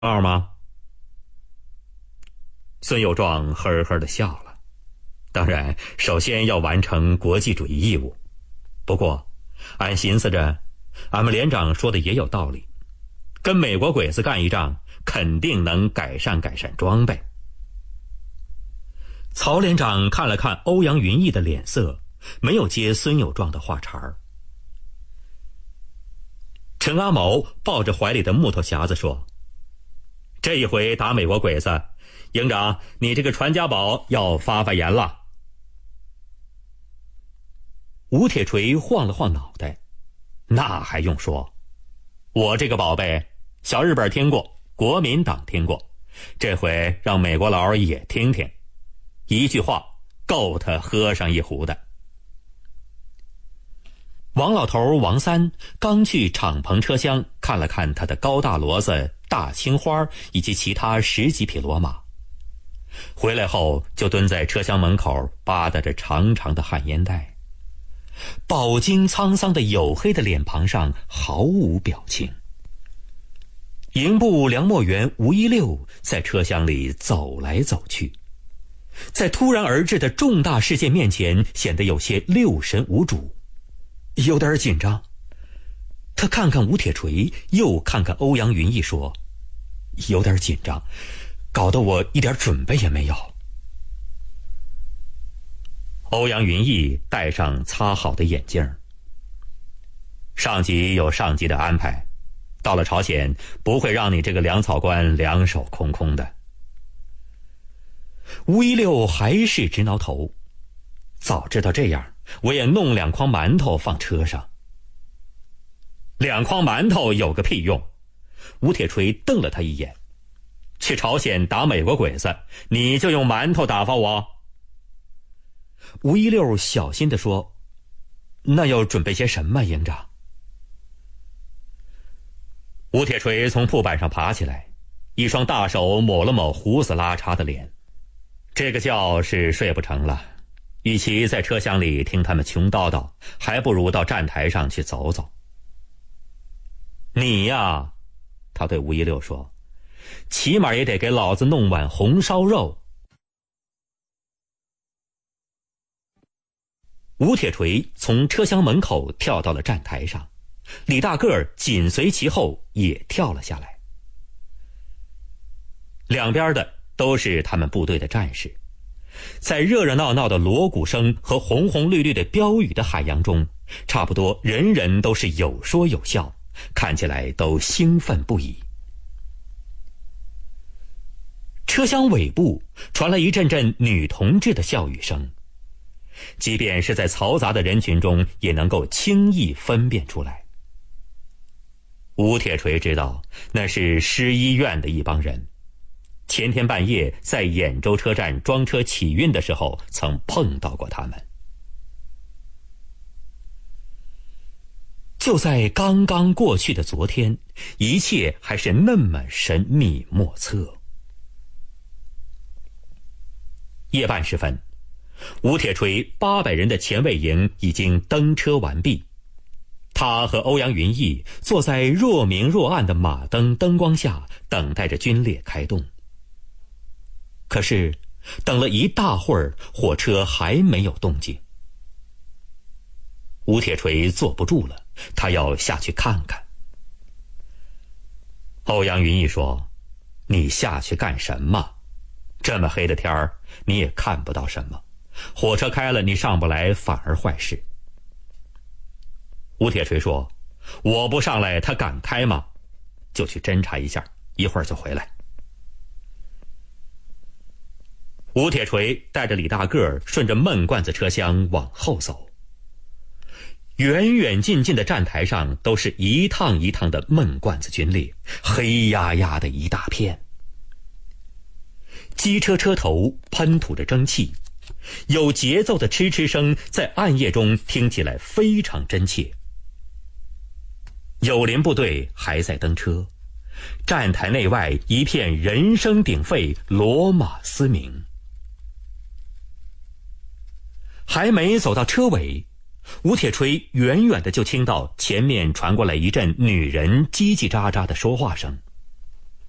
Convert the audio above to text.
二吗？孙友壮呵呵地笑了。当然，首先要完成国际主义义务。不过，俺寻思着，俺们连长说的也有道理，跟美国鬼子干一仗，肯定能改善装备。曹连长看了看欧阳云逸的脸色，没有接孙友壮的话茬儿。陈阿毛抱着怀里的木头匣子说：“这一回打美国鬼子，营长，你这个传家宝要发言了。”吴铁锤晃了晃脑袋：“那还用说，我这个宝贝，小日本听过，国民党听过，这回让美国佬也听听，一句话够他喝上一壶的。”王老头王三刚去敞篷车厢看了看他的高大骡子、大青花以及其他10几匹骡马，回来后就蹲在车厢门口吧嗒着长长的旱烟袋，饱经沧桑的黝黑的脸庞上毫无表情。营部梁墨元吴一六在车厢里走来走去，在突然而至的重大事件面前显得有些六神无主，有点紧张。他看看吴铁锤，又看看欧阳云逸，说：“有点紧张，搞得我一点准备也没有。”欧阳云逸戴上擦好的眼镜。上级有上级的安排，到了朝鲜不会让你这个粮草官两手空空的。吴一六还是直挠头，早知道这样，我也弄2筐馒头放车上。2筐馒头有个屁用！吴铁锤瞪了他一眼。去朝鲜打美国鬼子，你就用馒头打发我？吴一六小心地说：“那要准备些什么，营长？”吴铁锤从铺板上爬起来，一双大手抹了抹胡子拉碴的脸。这个觉是睡不成了，与其在车厢里听他们穷叨叨，还不如到站台上去走走。你呀，他对吴一六说，起码也得给老子弄碗红烧肉。吴铁锤从车厢门口跳到了站台上，李大个儿紧随其后也跳了下来。两边的都是他们部队的战士，在热热闹闹的锣鼓声和红红绿绿的标语的海洋中，差不多人人都是有说有笑，看起来都兴奋不已。车厢尾部传来一阵阵女同志的笑语声，即便是在嘈杂的人群中也能够轻易分辨出来。吴铁锤知道那是师医院的一帮人，前天半夜在兖州车站装车起运的时候曾碰到过他们。就在刚刚过去的昨天，一切还是那么神秘莫测。夜半时分，吴铁锤800人的前卫营已经登车完毕，他和欧阳云逸坐在若明若暗的马灯灯光下，等待着军列开动。可是等了一大会儿，火车还没有动静。吴铁锤坐不住了，他要下去看看。欧阳云逸说：“你下去干什么？这么黑的天儿，你也看不到什么。火车开了，你上不来反而坏事。”吴铁锤说：“我不上来，他敢开吗？就去侦查一下，一会儿就回来。”吴铁锤带着李大个儿顺着闷罐子车厢往后走。远远近近的站台上都是一趟一趟的闷罐子军列，黑压压的一大片。机车车头喷吐着蒸汽，有节奏的嗤嗤声在暗夜中听起来非常真切。友邻部队还在登车，站台内外一片人声鼎沸，骡马嘶鸣。还没走到车尾，吴铁锤远远的就听到前面传过来一阵女人叽叽喳喳的说话声。